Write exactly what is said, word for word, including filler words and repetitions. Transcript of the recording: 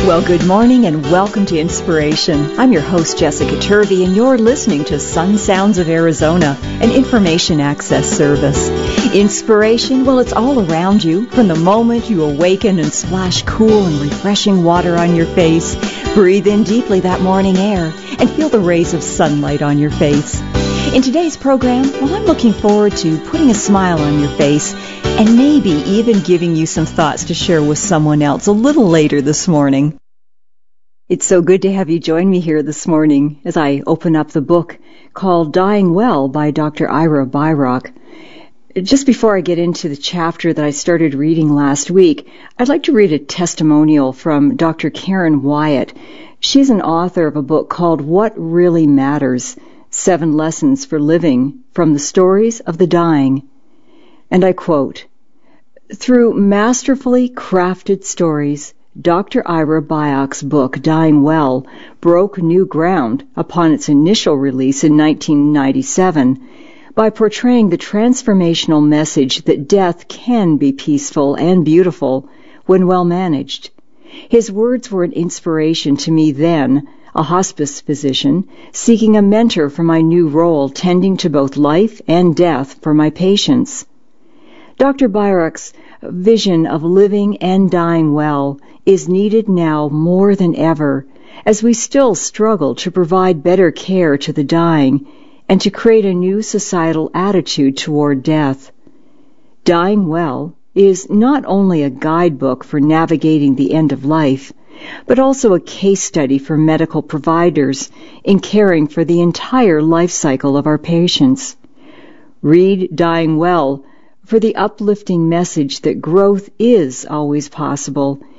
Well, good morning and welcome to Inspiration. I'm your host, Jessica Turvey, and you're listening to Sun Sounds of Arizona, an information access service. Inspiration, well, it's all around you. From the moment you awaken and splash cool and refreshing water on your face, breathe in deeply that morning air and feel the rays of sunlight on your face. In today's program, well, I'm looking forward to putting a smile on your face and maybe even giving you some thoughts to share with someone else a little later this morning. It's so good to have you join me here this morning as I open up the book called Dying Well by Doctor Ira Byock. Just before I get into the chapter that I started reading last week, I'd like to read a testimonial from Doctor Karen Wyatt. She's an author of a book called What Really Matters, Seven Lessons for Living from the Stories of the Dying. And I quote, "Through masterfully crafted stories, Doctor Ira Byock's book, Dying Well, broke new ground upon its initial release in nineteen ninety-seven by portraying the transformational message that death can be peaceful and beautiful when well managed. His words were an inspiration to me then, a hospice physician, seeking a mentor for my new role tending to both life and death for my patients. Doctor Byock's vision of living and dying well is needed now more than ever, as we still struggle to provide better care to the dying and to create a new societal attitude toward death. Dying Well is not only a guidebook for navigating the end of life, but also a case study for medical providers in caring for the entire life cycle of our patients. Read Dying Well for the uplifting message that growth is always possible,